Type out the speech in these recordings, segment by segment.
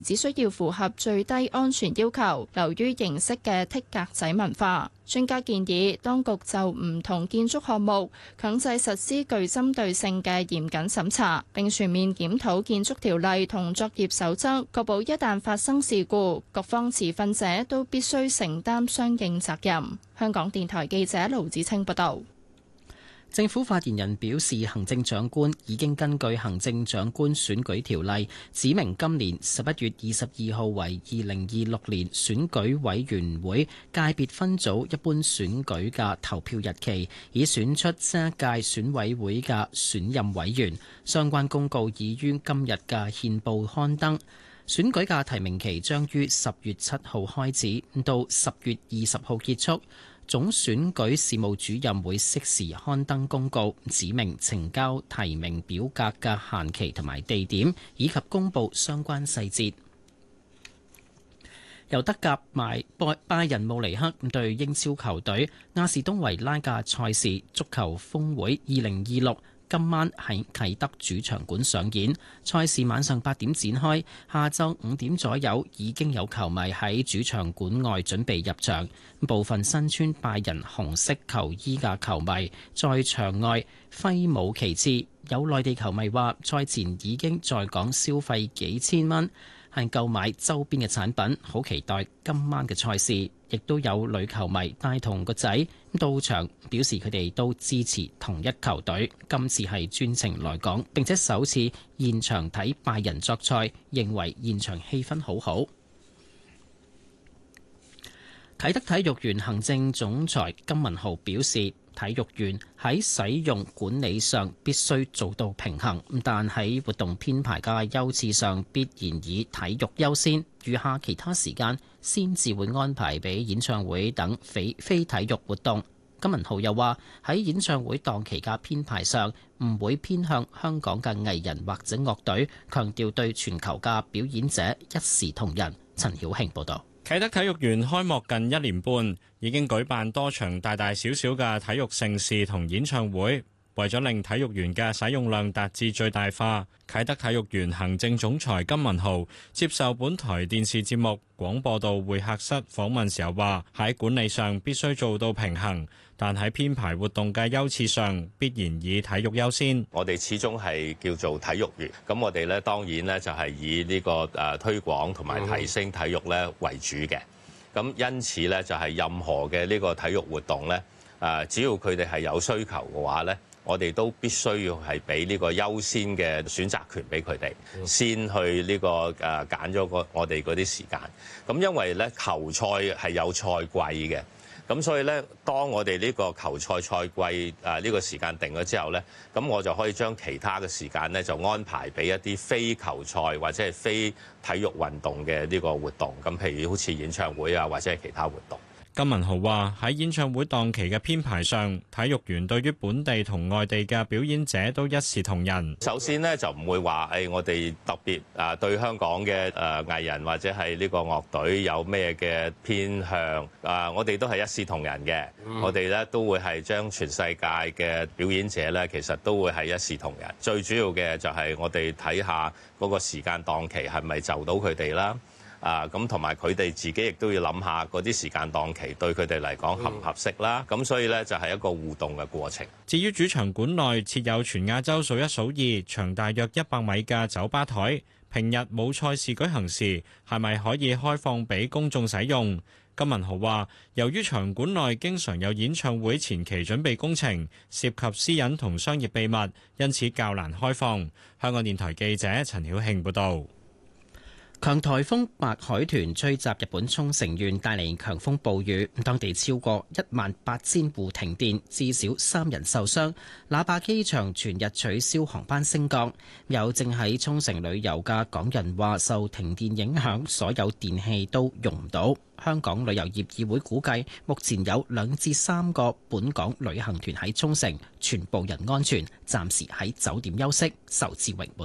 只需要符合最低安全要求，流於形式嘅剔格仔文化。專家建議當局就唔同建築項目強制實施具針對性嘅嚴謹審查，並全面檢討建築條例同作業守則，確保一旦發生事故，各方持份者都必須承擔相應責任。香港電台記者盧子清報道。 政府發言人表示，行政長官已經根據行政長官選舉條例指明今年11月22號為2026年選舉委員會界別分組一般選舉嘅投票日期，以選出新一屆選委會嘅選任委員。相關公告已於今日嘅憲報刊登。選舉嘅提名期將於10月7號開始，到10月20號結束。總選舉事務主任會適時刊登公告，指明呈交提名表格嘅限期同埋地點，以及公佈相關細節。由德甲拜仁慕尼黑對英超球隊亞士東維拉嘅賽事足球峰會2026。今晚喺啟德主場館上演，賽事晚上8點展開，下晝5點左右已經有球迷喺主場館外準備入場。部分身穿拜仁紅色球衣嘅球迷在場外揮舞旗幟。有內地球迷話，賽前已經在港消費幾千蚊，係購買周邊嘅產品，好期待今晚嘅賽事。亦都有女球迷帶同個仔到場，表示佢哋都支持同一球隊。今次係專程來港，並且首次現場睇拜仁作賽，認為現場氣氛好好。啟德體育園行政總裁金文豪表示，體育園喺使用管理上必須做到平衡，但喺活動編排嘅優次上必然以體育優先，餘下其他時間先至會安排俾演唱會等非體育活動。金文豪又話，喺演唱會檔期嘅編排上唔會偏向香港嘅藝人或者樂隊，強調對全球嘅表演者一視同仁。陳曉慶報導。 啟德體育園開幕近1年半，已經舉辦多場大大小小嘅體育盛事同演唱會。為咗令體育園嘅使用量達至最大化，啟德體育園行政總裁金文豪接受本台電視節目廣播道會客室訪問時候話，喺管理上必須做到平衡，但喺編排活動嘅優次上必然以體育優先。 我哋始終係叫做體育園，咁我哋咧當然咧就係以呢個推廣同埋提升體育咧為主嘅。咁因此咧就係任何嘅呢個體育活動咧，只要佢哋係有需求嘅話咧，我哋都必須要係俾呢個優先嘅選擇權俾佢哋，先去呢個揀咗我哋嗰啲時間。咁因為咧球賽係有賽季嘅，咁所以咧當我哋呢個球賽賽季呢個時間定咗之後咧，咁我就可以將其他嘅時間咧就安排俾一啲非球賽或者係非體育運動嘅呢個活動。咁譬如好似演唱會啊，或者係其他活動。 金文豪話，喺演唱會檔期嘅編排上，體育園對於本地同外地嘅表演者都一視同仁。 首先呢，就唔會話我哋特別對香港嘅藝人或者係呢個樂隊有咩嘅偏向，我哋都係一視同仁嘅。我哋咧都會係將全世界嘅表演者咧，其實都會係一視同仁。最主要嘅就係我哋睇下嗰個時間檔期係咪就到佢哋啦。咁同埋佢哋自己亦都要諗下嗰啲時間檔期對佢哋嚟講合唔合適啦。咁所以呢，就係一個互動嘅過程。 至於主場館內設有全亞洲數一數二、長大約100米嘅酒吧台，平日冇賽事舉行時，係咪可以開放俾公眾使用？金文豪話，由於場館內經常有演唱會前期準備工程，涉及私隱同商業秘密，因此較難開放。香港電台記者陳曉慶報導。 強颱風白海豚吹襲日本沖繩縣，帶嚟強風暴雨，當地超過18000戶停電，至少3人受傷。那霸機場全日取消航班升降。有正喺沖繩旅遊嘅港人話，受停電影響，所有電器都用唔到。香港旅遊業議會估計，目前有2至3個本港旅行團喺沖繩，全部人安全，暫時喺酒店休息。仇志榮報導。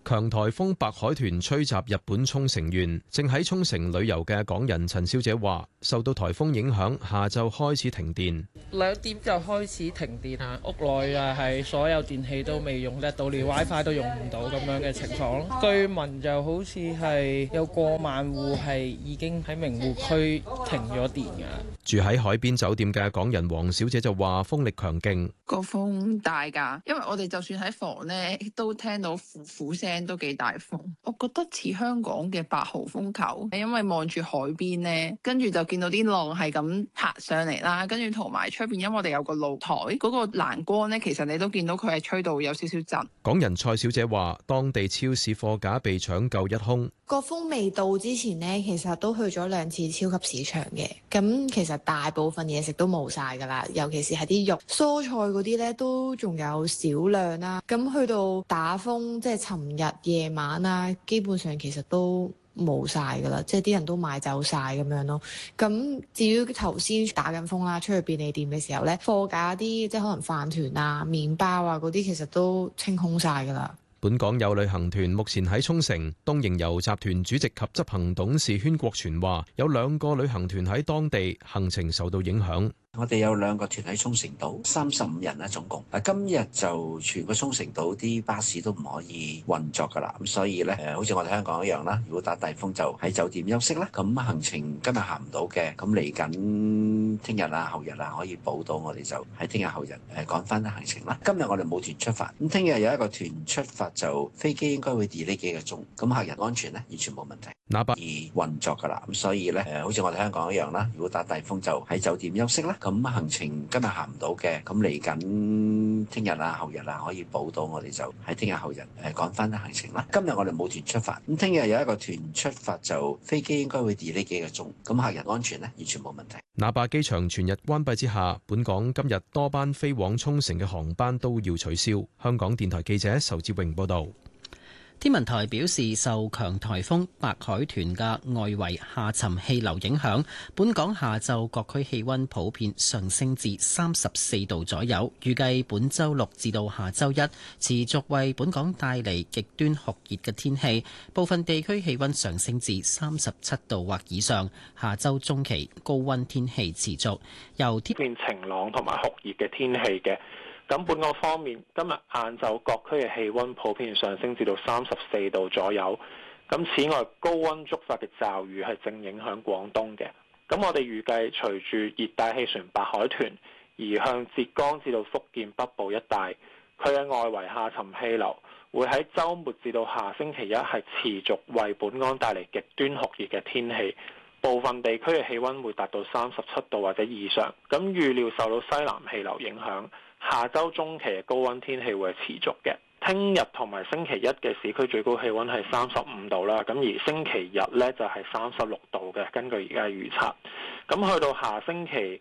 強颱風白海豚吹襲日本沖繩縣，正喺沖繩旅遊嘅港人陳小姐話，受到颱風影響，下晝開始停電。 2點就開始停電啊！屋內啊係所有電器都未用得到，連 WiFi 都用唔到咁樣嘅情況。據聞就好似係有過萬戶係已經喺名護區停咗電㗎。 住喺海邊酒店嘅港人黃小姐就話：風力強勁， 個風大㗎，因為我哋就算喺房呢，都聽到呼聲，都幾大風。我覺得似香港嘅8號風球，因為望住海邊呢，跟住就見到啲浪係咁拍上嚟啦，跟住同埋出邊，因為我哋有個露台，嗰個欄杆呢，其實你都見到佢係吹到有少少震。 港人蔡小姐話：當地超市貨架被搶購一空。 個風未到之前呢，其實都去咗2次超級市場嘅，咁其實大部分嘢食都冇晒㗎啦，尤其是係啲肉、蔬菜嗰啲呢，都仲有少量啦。咁去到打風，即係尋日夜晚啦，基本上其實都冇晒㗎啦，即係啲人都買走晒咁樣咯。咁至於頭先打緊風啦，出去便利店嘅時候呢，貨架啲即係可能飯團啊、麵包啊嗰啲，其實都清空晒㗎啦。 本港有旅行團目前喺沖繩，東瀛遊集團主席及執行董事禤國全話，有2個旅行團喺當地，行程受到影響。 我哋有2個團喺沖繩島，35人啦總共。今日就全個沖繩島啲巴士都唔可以運作㗎啦，咁所以咧好似我哋香港一樣啦，如果打大風就喺酒店休息啦。咁行程今日行唔到嘅，咁嚟緊聽日啊、後日啊可以補到，我哋就喺聽日後日趕翻行程啦。今日我哋冇團出發，咁聽日有一個團出發，就飛機應該會 delay 幾個鐘，咁客人安全咧完全冇問題。 那巴而運作㗎啦，咁所以咧好似我哋香港一樣啦，如果打大風就喺酒店休息啦。咁行程今日行唔到嘅，咁嚟緊聽日啊、後日啊可以補到，我哋就喺聽日後日趕翻行程啦。今日我哋冇團出發，咁聽日有一個團出發，就飛機應該會 delay 幾個鐘，咁客人安全咧完全冇問題。 那霸機場全日關閉之下，本港今日多班飛往沖繩嘅航班都要取消。香港電台記者仇志榮報導。 天文台表示，受強颱風白海豚嘅外圍下沉氣流影響，本港下晝各區氣溫普遍上升至34度左右。預計本週6至到下週1持續為本港帶嚟極端酷熱嘅天氣，部分地區氣溫上升至37度或以上。下週中期高溫天氣持續，由天變晴朗同埋酷熱嘅天氣嘅。咁本港方面，今日晏晝各區嘅氣溫普遍上升至到34度左右。咁此外，高溫觸發嘅驟雨係正影響廣東嘅。咁我哋預計隨住熱帶氣旋白海豚移向浙江至到福建北部一帶，佢嘅外圍下沉氣流會喺週末至到下星期一係持續為本港帶嚟極端酷熱嘅天氣。部分地區嘅氣溫會達到37度或者以上。咁預料受到西南氣流影響，下週中期嘅高溫天氣會係持續嘅。聽日同埋星期一嘅市區最高氣溫係35度啦，咁而星期日呢就係36度嘅。根據而家預測，咁去到下星期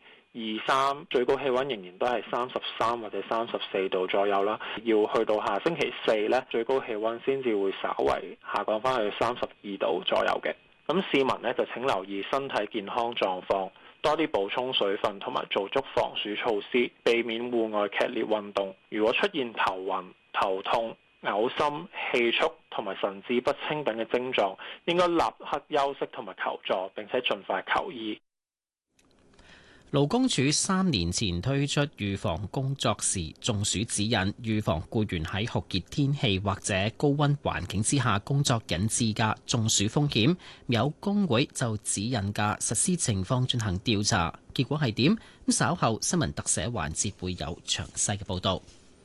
2、3最高氣溫仍然都係33或者34度左右啦。要去到下星期4呢，最高氣溫先至會稍為下降翻去32度左右嘅。咁市民呢就請留意身體健康狀況，多啲補充水分同埋做足防暑措施，避免戶外劇烈運動。如果出現頭暈、頭痛、嘔心、氣促同埋神志不清等嘅症狀，應該立刻休息同埋求助，並且盡快求醫。勞工處3年前推出預防工作時中暑指引，預防僱員喺酷熱天氣或者高溫環境之下工作引致嘅中暑風險。有工會就指引嘅實施情況進行調查，結果係點？咁稍後新聞特寫環節會有詳細嘅報導。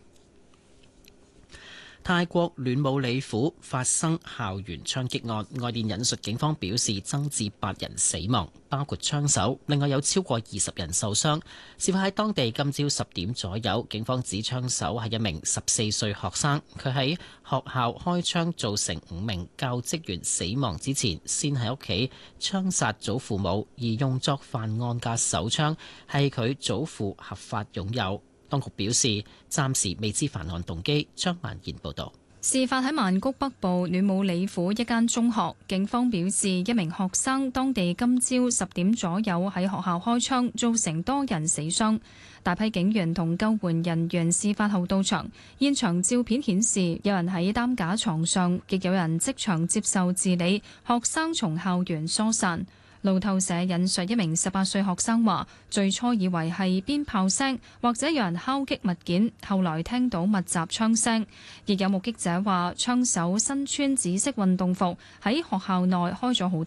泰國暖武里府發生校園槍擊案，外電引述警方表示增至8人死亡，包括槍手，另外有超過20人受傷。事發喺當地今朝10點左右，警方指槍手係一名14歲學生，佢喺學校開槍造成5名教職員死亡之前，先喺屋企槍殺祖父母，而用作犯案嘅手槍係佢祖父合法擁有。當局表示，暫時未知犯案動機。張萬賢報導。 事發喺曼谷北部暖武里府一間中學，警方表示一名學生當地今朝10點左右喺學校開槍，造成多人死傷。大批警員同救援人員事發後到場，現場照片顯示有人喺擔架床上，亦有人即場接受治理，學生從校園疏散。路透社引述一名18歲學生話，最初以為係鞭炮聲或者有人敲擊物件，後來聽到密集槍聲。亦有目擊者話，槍手身穿紫色運動服喺學校內開咗好多